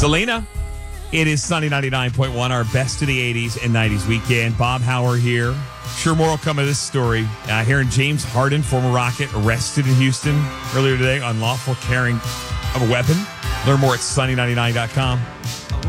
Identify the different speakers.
Speaker 1: Selena. It is Sunny 99.1, our best of the 80s and 90s weekend. Bob Hauer here. Sure more will come of this story. Hearing James Harden, former Rocket, arrested in Houston earlier today on unlawful carrying of a weapon. Learn more at sunny99.com.